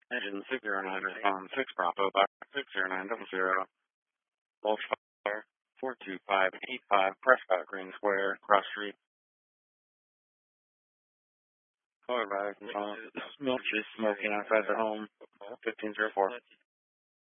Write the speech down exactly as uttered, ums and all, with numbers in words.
Engine six zero nine, respond six Bravo, box six zero nine double zero, Gulf Fire four two five eight five, Prescott Green Square, Cross Street. Caller by, uh, milk is smoking outside the home, fifteen zero four.